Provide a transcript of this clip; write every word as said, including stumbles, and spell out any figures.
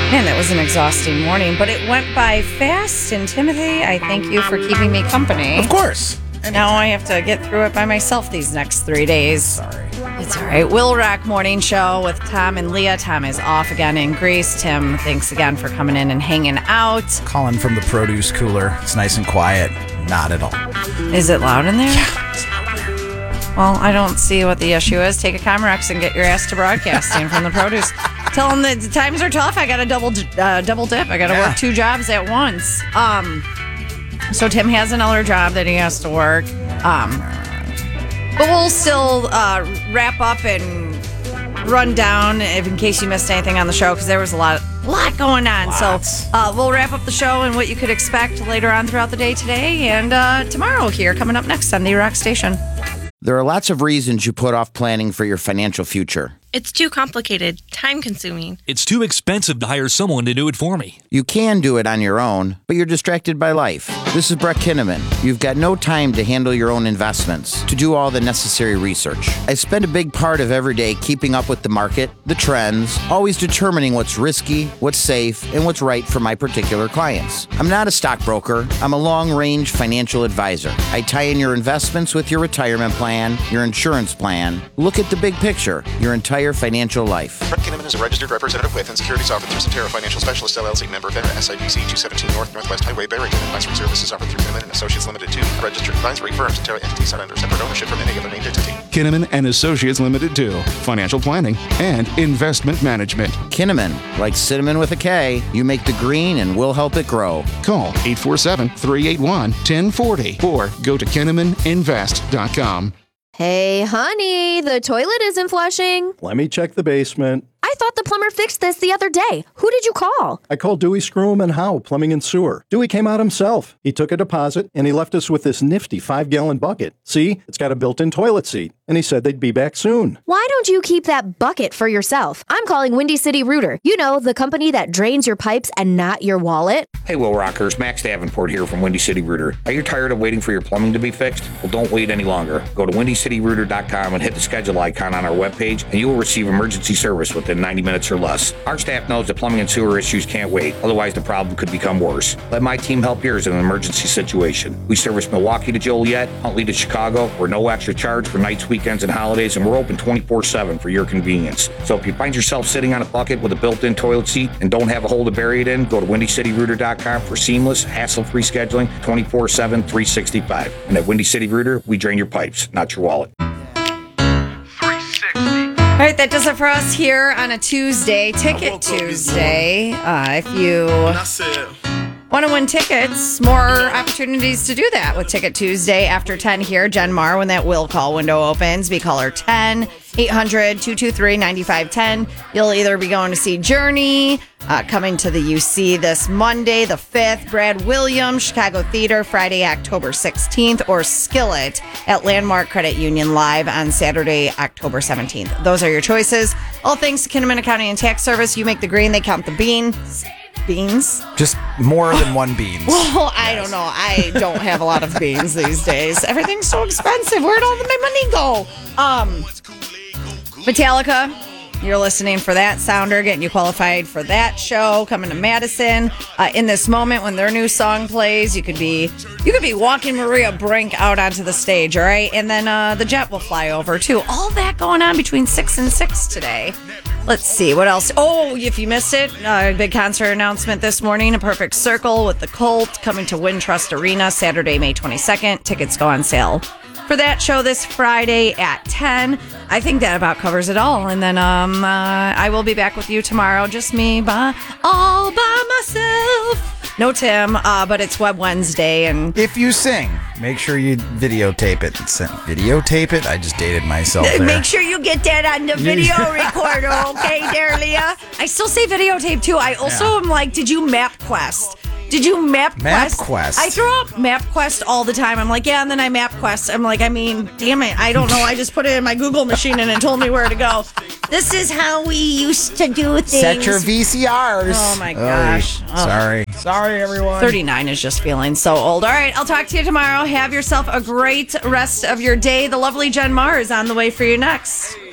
Man, that was an exhausting morning, but it went by fast. And Timothy, I thank you for keeping me company. Of course. Anytime. Now I have to get through it by myself these next three days. Sorry. It's all right. Will Rock Morning Show with Tom and Leah. Tom is off again in Greece. Tim, thanks again for coming in and hanging out. Calling from the produce cooler. It's nice and quiet. Not at all. Is it loud in there? Yeah, it's loud there. Well, I don't see what the issue is. Take a Comrex and get your ass to broadcasting from the produce. Tell them that the times are tough. I got to double uh, double dip. I got to yeah. work two jobs at once. Um, so Tim has another job that he has to work. Um, but we'll still uh, wrap up and run down if in case you missed anything on the show because there was a lot, a lot going on. Lots. So uh, we'll wrap up the show and what you could expect later on throughout the day today and uh, tomorrow here coming up next on the Rock Station. There are lots of reasons you put off planning for your financial future. It's too complicated, time-consuming. It's too expensive to hire someone to do it for me. You can do it on your own, but you're distracted by life. This is Brett Kinnaman. You've got no time to handle your own investments, to do all the necessary research. I spend a big part of every day keeping up with the market, the trends, always determining what's risky, what's safe, and what's right for my particular clients. I'm not a stockbroker. I'm a long-range financial advisor. I tie in your investments with your retirement plan, your insurance plan. Look at the big picture, your entire financial life. Brett Kinnaman is a registered representative with and securities offered through Centera Financial Specialist, L L C, member of FINRA, S I P C two seventeen North Northwest Highway, Barrington. Advisory services offered through Kinnaman and Associates Limited two, a registered advisory firm. Centera entities not under separate ownership from any other named entity. Kinnaman and Associates Limited two, financial planning and investment management. Kinnaman, like cinnamon with a K, you make the green and we'll help it grow. Call eight four seven, three eight one, one zero four zero or go to kinnaman invest dot com. Hey, honey, the toilet isn't flushing. Let me check the basement. I thought the plumber fixed this the other day. Who did you call? I called Dewey Screw and Howe, Plumbing and Sewer. Dewey came out himself. He took a deposit, and he left us with this nifty five-gallon bucket. See? It's got a built-in toilet seat. And he said they'd be back soon. Why don't you keep that bucket for yourself? I'm calling Windy City Rooter. You know, the company that drains your pipes and not your wallet. Hey, Will Rockers. Max Davenport here from Windy City Rooter. Are you tired of waiting for your plumbing to be fixed? Well, don't wait any longer. Go to windy city rooter dot com and hit the schedule icon on our webpage, and you will receive emergency service within ninety minutes or less. Our staff knows that plumbing and sewer issues can't wait. Otherwise, the problem could become worse. Let my team help yours in an emergency situation. We service Milwaukee to Joliet, Huntley to Chicago. We're no extra charge for nights, weekends, and holidays, and we're open twenty-four seven for your convenience. So if you find yourself sitting on a bucket with a built-in toilet seat and don't have a hole to bury it in, go to windy city rooter dot com for seamless, hassle-free scheduling twenty-four seven, three sixty-five. And at Windy City Rooter, we drain your pipes, not your wallet. All right, that does it for us here on a Tuesday, Ticket Tuesday. Uh, if you want to win tickets, more opportunities to do that with Ticket Tuesday after ten here. Jen Mar, when that will call window opens, be caller ten, eight hundred, two two three, nine five one zero. You'll either be going to see Journey, uh, coming to the U C this Monday, the fifth, Brad Williams, Chicago Theater, Friday, October sixteenth, or Skillet at Landmark Credit Union Live on Saturday, October seventeenth. Those are your choices. All thanks to Kinnaman Accounting and Tax Service. You make the green, they count the beans. Beans? Just more than one beans. Well, I don't know. I don't have a lot of beans these days. Everything's so expensive. Where'd all my money go? Um, Metallica, you're listening for that sounder, getting you qualified for that show coming to Madison. Uh, in this moment, when their new song plays, you could be you could be walking Maria Brink out onto the stage, all right? And then uh, the jet will fly over too. All that going on between six and six today. Let's see, what else? Oh, if you missed it, a uh, big concert announcement this morning, A Perfect Circle with the Cult coming to Wintrust Arena Saturday, May twenty-second. Tickets go on sale for that show this Friday at ten. I think that about covers it all. And then um, uh, I will be back with you tomorrow, just me by all by myself. No Tim, uh, but it's Web Wednesday. And if you sing, make sure you videotape it. Videotape it? I just dated myself there. Make sure you get that on the video recorder, okay, there, Leah? I still say videotape, too. I also yeah. am like, did you MapQuest? Did you MapQuest? MapQuest. I throw up MapQuest all the time. I'm like, yeah, and then I MapQuest. I'm like, I mean, damn it. I don't know. I just put it in my Google machine and it told me where to go. This is how we used to do things. Set your V C Rs. Oh, my gosh. Oh, sorry. Sorry, everyone. thirty-nine is just feeling so old. All right, I'll talk to you tomorrow. Have yourself a great rest of your day. The lovely Jen Mar is on the way for you next.